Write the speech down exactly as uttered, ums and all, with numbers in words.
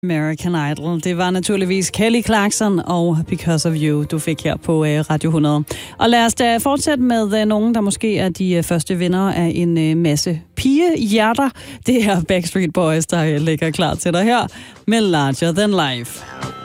American Idol. Det var naturligvis Kelly Clarkson og Because of You, du fik her på uh, Radio hundrede. Og lad os da fortsætte med uh, nogen, der måske er de uh, første vinder af en uh, masse pigehjerter. Det er Backstreet Boys, der uh, ligger klar til dig her med Larger Than Life.